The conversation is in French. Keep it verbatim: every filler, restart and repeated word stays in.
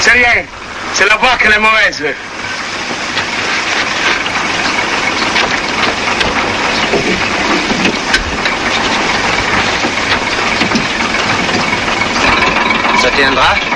C'est rien. C'est la voix qu'elle est mauvaise. Ça tiendra?